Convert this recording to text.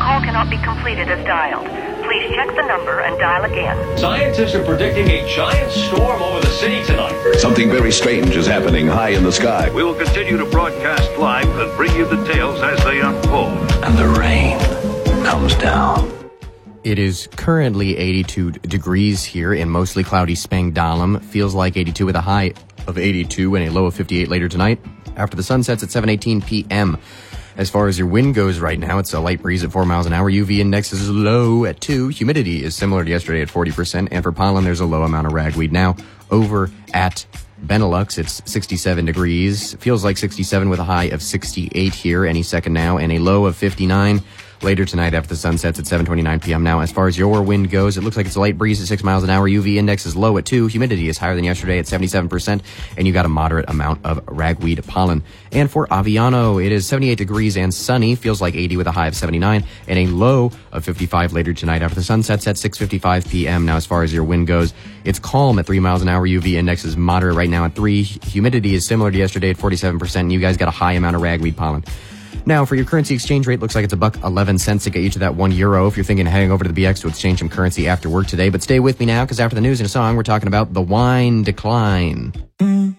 call cannot be completed as dialed. Please check the number and dial again. Scientists are predicting a giant storm over the city tonight. Something very strange is happening high in the sky. We will continue to broadcast live and bring you the tales as they unfold. And the rain comes down. It is currently 82 degrees here in mostly cloudy Spangdahlem. Feels like 82 with a high of 82 and a low of 58 later tonight. After the sun sets at 7:18 p.m. As far as your wind goes right now, it's a light breeze at 4 miles an hour. UV index is low at 2. Humidity is similar to yesterday at 40%. And for pollen, there's a low amount of ragweed. Now, over at Benelux, it's 67 degrees. Feels like 67 with a high of 68 here any second now, and a low of 59 later tonight after the sun sets at 7:29 p.m. Now, as far as your wind goes, it looks like it's a light breeze at 6 miles an hour. UV index is low at 2. Humidity is higher than yesterday at 77%, and you got a moderate amount of ragweed pollen. And for Aviano, it is 78 degrees and sunny. Feels like 80 with a high of 79, and a low of 55 later tonight after the sun sets at 6:55 p.m. Now, as far as your wind goes, it's calm at 3 miles an hour. UV index is moderate right now at 3. Humidity is similar to yesterday at 47%, and you guys got a high amount of ragweed pollen. Now, for your currency exchange rate, looks like it's $1.11 to get you to that €1 if you're thinking of heading over to the BX to exchange some currency after work today. But stay with me now, because after the news and a song, we're talking about the wine decline.